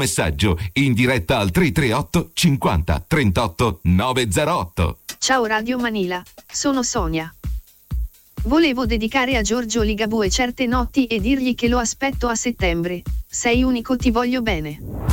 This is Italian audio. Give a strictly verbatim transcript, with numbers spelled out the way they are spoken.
messaggio in diretta al tre tre otto cinquanta trentotto novecentotto. Ciao Radio Manila, sono Sonia. Volevo dedicare a Giorgio Ligabue certe notti e dirgli che lo aspetto a settembre. Sei unico, ti voglio bene.